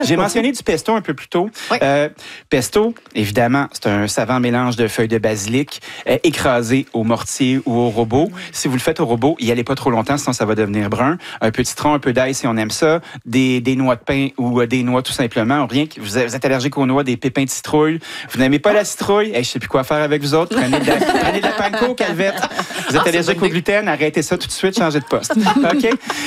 J'ai mentionné du pesto un peu plus tôt. Oui. Pesto, évidemment, c'est un savant mélange de feuilles de basilic écrasées au mortier ou au robot. Si vous le faites au robot, y allez pas trop longtemps, sinon ça va devenir brun. Un peu de citron, un peu d'ail si on aime ça. Des noix de pain ou des noix tout simplement. Rien que vous êtes allergique aux noix, des pépins de citrouille. Vous n'aimez pas la citrouille? Je sais plus quoi faire avec vous autres. Prenez de la panko, Calvette. Vous êtes allergique au gluten, arrêtez ça tout de suite, changez de poste. OK?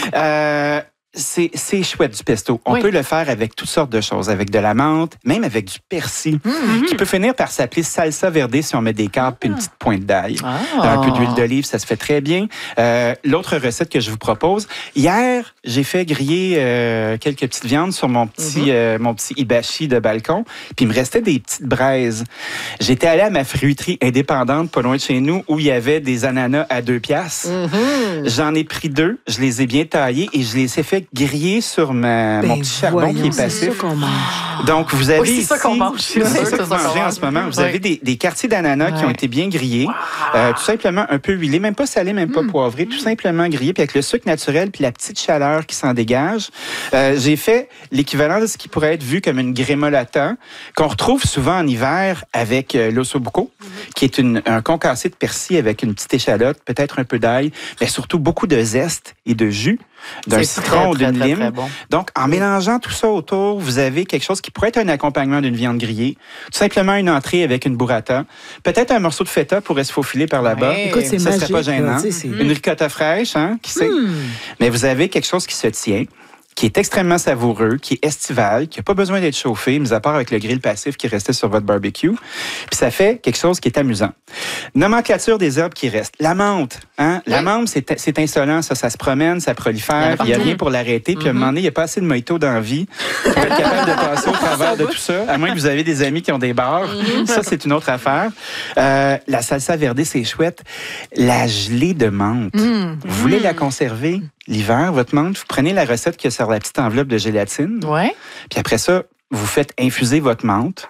C'est chouette du pesto. On peut le faire avec toutes sortes de choses, avec de la menthe, même avec du persil, qui peut finir par s'appeler salsa verde si on met des câbles et une petite pointe d'ail. Un peu d'huile d'olive, ça se fait très bien. L'autre recette que je vous propose, hier, j'ai fait griller quelques petites viandes sur mon petit hibachi de balcon, puis il me restait des petites braises. J'étais allé à ma fruiterie indépendante, pas loin de chez nous, où il y avait des ananas à 2 piastres. J'en ai pris 2, je les ai bien taillés et je les ai fait griller sur mon petit charbon qui est passif. Donc, vous avez c'est ça qu'on mange. C'est ça que vous mangez en ce moment. Vous avez des quartiers d'ananas qui ont été bien grillés, tout simplement un peu huilés, même pas salés, même pas poivrés, tout simplement grillés, puis avec le sucre naturel puis la petite chaleur qui s'en dégage. J'ai fait l'équivalent de ce qui pourrait être vu comme une grémolata, qu'on retrouve souvent en hiver avec l'ossobuco, qui est un concassé de persil avec une petite échalote, peut-être un peu d'ail, mais surtout beaucoup de zeste et de jus d'un citron ou d'une lime. Bon. Donc, en mélangeant tout ça autour, vous avez quelque chose qui pourrait être un accompagnement d'une viande grillée. Tout simplement une entrée avec une burrata. Peut-être un morceau de feta pourrait se faufiler par là-bas. Écoute, c'est ça magique, serait pas gênant. Une ricotta fraîche, hein, qui sait. Mais vous avez quelque chose qui se tient, qui est extrêmement savoureux, qui est estival, qui n'a pas besoin d'être chauffé, mis à part avec le grill passif qui restait sur votre barbecue. Puis ça fait quelque chose qui est amusant. Nomenclature des herbes qui restent. La menthe. Hein? La menthe, c'est insolent, ça se promène, ça prolifère, il n'y a rien pour l'arrêter. Puis à un moment donné, il n'y a pas assez de mojito dans la vie pour être capable de passer au travers de tout ça, à moins que vous avez des amis qui ont des bars. Ça, c'est une autre affaire. La salsa verde, c'est chouette. La gelée de menthe. Vous voulez la conserver l'hiver, votre menthe? Vous prenez la recette qui est sur la petite enveloppe de gélatine. Puis après ça, vous faites infuser votre menthe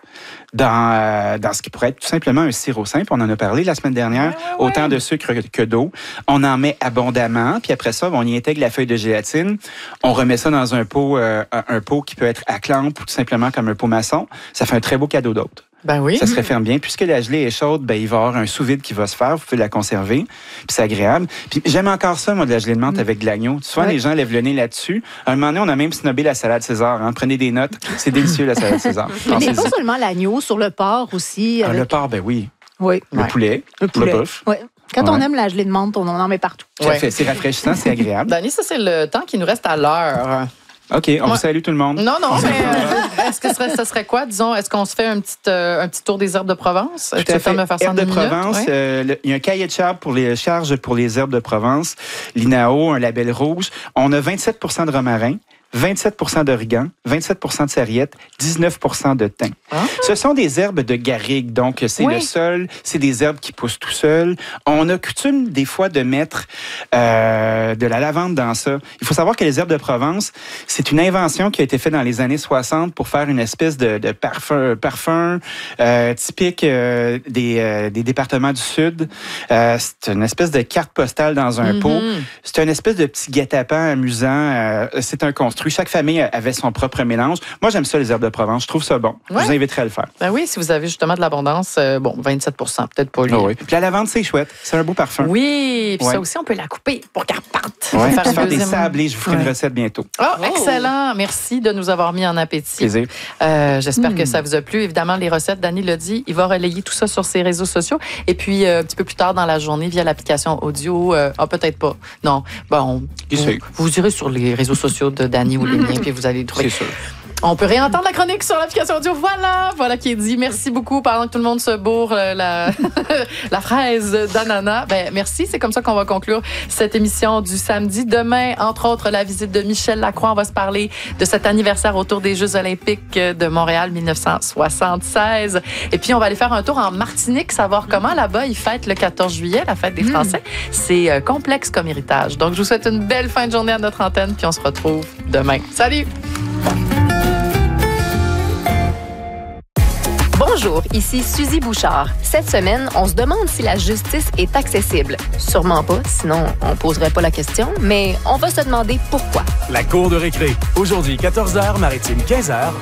dans ce qui pourrait être tout simplement un sirop simple. On en a parlé la semaine dernière. Autant de sucre que d'eau. On en met abondamment. Puis après ça, on y intègre la feuille de gélatine. On remet ça dans un pot qui peut être à clampe ou tout simplement comme un pot maçon. Ça fait un très beau cadeau d'hôte. Ben oui. Ça se referme bien. Puisque la gelée est chaude, il va y avoir un sous-vide qui va se faire. Vous pouvez la conserver. Puis c'est agréable. Puis j'aime encore ça, moi, de la gelée de menthe avec de l'agneau. Souvent, les gens lèvent le nez là-dessus. À un moment donné, on a même snobé la salade César. Hein. Prenez des notes. C'est délicieux, la salade César. Mais pas seulement l'agneau, sur le porc aussi. Avec... Le porc, oui. Oui. Le poulet. Le bœuf. Oui. Quand on aime la gelée de menthe, on en met partout. Tout à fait. C'est rafraîchissant, c'est agréable. Dani, ça, c'est le temps qui nous reste à l'heure. OK, on vous salue tout le monde. Non, mais est-ce que ça serait quoi, disons, est-ce qu'on se fait un petit tour des herbes de Provence? Tout à fait. Herbes de Provence, il y a un cahier de charges pour les herbes de Provence, l'INAO, un label rouge. On a 27 de romarin, 27 d'origan, 27 de sarriette, 19 de thym. Ce sont des herbes de garrigue, donc c'est le sol, c'est des herbes qui poussent tout seuls. On a coutume des fois de mettre de la lavande dans ça. Il faut savoir que les herbes de Provence, c'est une invention qui a été faite dans les années 60 pour faire une espèce de parfum typique des départements du Sud. C'est une espèce de carte postale dans un pot. C'est une espèce de petit guet-apens amusant. C'est un construit. Chaque famille avait son propre mélange. Moi, j'aime ça, les herbes de Provence. Je trouve ça bon. Je vous inviterai à le faire. Ben oui, si vous avez justement de l'abondance, 27 peut-être pas lui. Oui. Puis la lavande, c'est chouette. C'est un beau parfum. Oui, puis ça aussi, on peut la couper pour qu'elle parte. Faire des sablés. Je vous ferai une recette bientôt. Excellent. Merci de nous avoir mis en appétit. Plaisir. J'espère que ça vous a plu. Évidemment, les recettes, Dani l'a dit, il va relayer tout ça sur ses réseaux sociaux. Et puis, un petit peu plus tard dans la journée, via l'application audio, peut-être pas. Non. Bon, vous irez sur les réseaux sociaux de Dani ou les miens, puis vous allez le trouver. C'est sûr. On peut réentendre la chronique sur l'application audio. Voilà qui est dit. Merci beaucoup. Pendant que tout le monde se bourre la fraise d'ananas. Merci. C'est comme ça qu'on va conclure cette émission du samedi. Demain, entre autres, la visite de Michel Lacroix. On va se parler de cet anniversaire autour des Jeux olympiques de Montréal 1976. Et puis, on va aller faire un tour en Martinique, savoir comment là-bas ils fêtent le 14 juillet, la fête des Français. C'est complexe comme héritage. Donc, je vous souhaite une belle fin de journée à notre antenne, puis on se retrouve demain. Salut! Bonjour, ici Suzy Bouchard. Cette semaine, on se demande si la justice est accessible. Sûrement pas, sinon on poserait pas la question, mais on va se demander pourquoi. La cour de récré. Aujourd'hui, 14h, Maritime 15h,